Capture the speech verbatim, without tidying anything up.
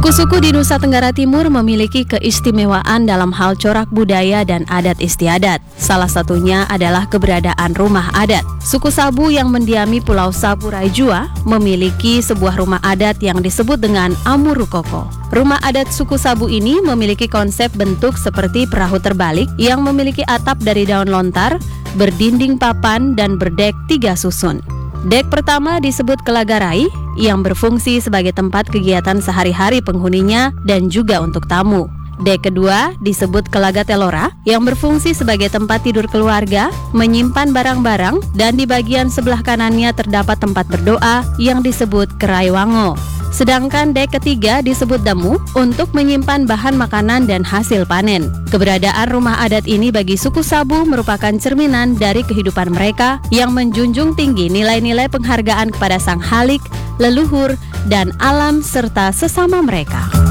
Suku-suku di Nusa Tenggara Timur memiliki keistimewaan dalam hal corak budaya dan adat istiadat. Salah satunya adalah keberadaan rumah adat. Suku Sabu yang mendiami Pulau Sabu Raijua memiliki sebuah rumah adat yang disebut dengan Amurukoko. Rumah adat suku Sabu ini memiliki konsep bentuk seperti perahu terbalik yang memiliki atap dari daun lontar, berdinding papan, dan berdek tiga susun. Dek pertama disebut Kelagarai yang berfungsi sebagai tempat kegiatan sehari-hari penghuninya dan juga untuk tamu. Dek kedua disebut Kelaga Telora yang berfungsi sebagai tempat tidur keluarga, menyimpan barang-barang, dan di bagian sebelah kanannya terdapat tempat berdoa yang disebut Keraiwango. Sedangkan dek ketiga disebut Damu untuk menyimpan bahan makanan dan hasil panen. Keberadaan rumah adat ini bagi suku Sabu merupakan cerminan dari kehidupan mereka yang menjunjung tinggi nilai-nilai penghargaan kepada Sang Halik, leluhur, dan alam serta sesama mereka.